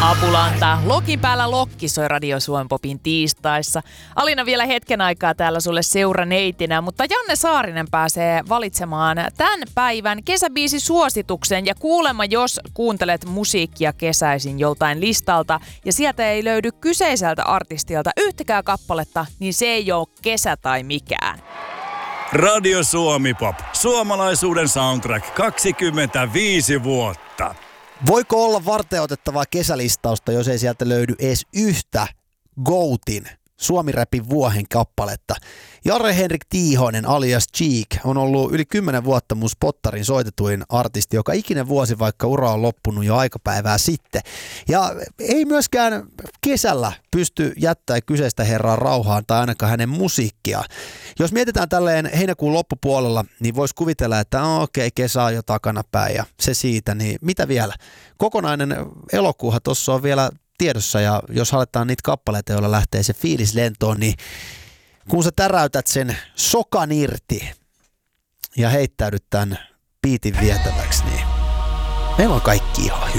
Apulanta, Lokin päällä Lokki soi Radio Suomen Popin tiistaissa. Alina vielä hetken aikaa täällä sulle seuraneitinä, mutta Janne Saarinen pääsee valitsemaan tämän päivän kesäbiisisuosituksen. Ja kuulemma, jos kuuntelet musiikkia kesäisin joltain listalta ja sieltä ei löydy kyseiseltä artistilta yhtäkään kappaletta, niin se ei ole kesä tai mikään. Radio Suomi Pop, suomalaisuuden soundtrack 25 vuotta. Voiko olla varteenotettavaa kesälistausta, jos ei sieltä löydy edes yhtä GOATin Suomi-räpin vuohen kappaletta? Jarre-Henrik Tiihonen alias Cheek on ollut yli 10 vuotta mun spottarin soitetuin artisti, joka ikinen vuosi, vaikka ura on loppunut jo aikapäivää sitten. Ja ei myöskään kesällä pysty jättämään kyseistä herraa rauhaan tai ainakaan hänen musiikkiaan. Jos mietitään tälleen heinäkuun loppupuolella, niin voisi kuvitella, että okei, kesä on jo takanapäin ja se siitä, niin mitä vielä? Kokonainen elokuuhan tuossa on vielä tiedossa ja jos aletaan niitä kappaleita, joilla lähtee se fiilis lentoon, niin kun sä täräytät sen sokan irti ja heittäydyt tämän biitin vietäväksi, niin meillä on kaikki ihan hyvin.